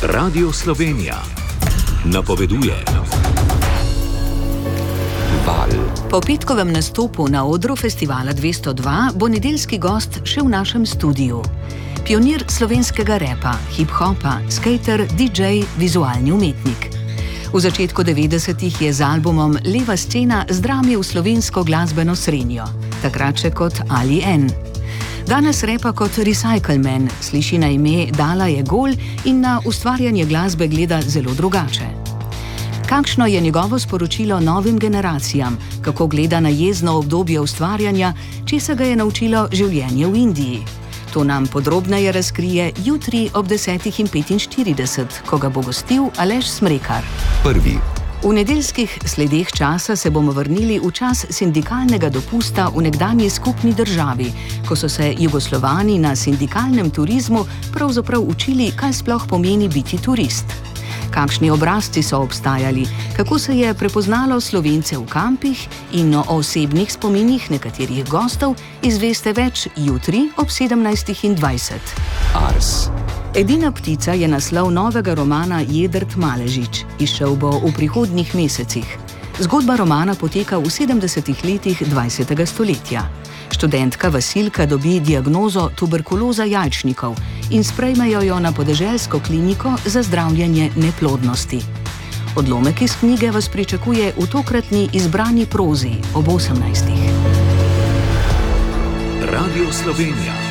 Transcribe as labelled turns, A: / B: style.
A: Radio Slovenija napoveduje. Val.
B: Po petkovem nastopu na odru festivala 202 bo nedeljski gost še v našem studiu. Pionir slovenskega repa, hip-hopa, skater, DJ, vizualni umetnik. V začetku 90-ih je z albumom Leva scena zdramil slovensko glasbeno srenjo, takrat še kot Ali N. Danes repa kot Recycle Man, sliši na ime Dala je gol in na ustvarjanje glasbe gleda zelo drugače. Kakšno je njegovo sporočilo novim generacijam, kako gleda na jezno obdobje ustvarjanja, česa ga je naučilo življenje v Indiji? To nam podrobneje razkrije jutri ob 10:45, ko ga bo gostil Aleš Smrekar.
A: Prvi.
B: V nedeljskih sledeh časa se bomo vrnili v čas sindikalnega dopusta v nekdanji skupni državi, ko so se Jugoslovani na sindikalnem turizmu pravzaprav učili, kaj sploh pomeni biti turist. Kakšni obrazci so obstajali, kako se je prepoznalo Slovence v kampih in o osebnih spominih nekaterih gostov izveste več jutri ob 17:20.
A: Ars.
B: Edina ptica je naslov novega romana Jedrt Maležič. Izšel bo v prihodnjih mesecih. Zgodba romana poteka v 70. letih 20. stoletja. Študentka Vasilka dobi diagnozo tuberkuloza jajčnikov in sprejmejo jo na podeželsko kliniko za zdravljenje neplodnosti. Odlomek iz knjige vas pričakuje v tokratni izbrani prozi ob 18.
A: Radio Slovenija.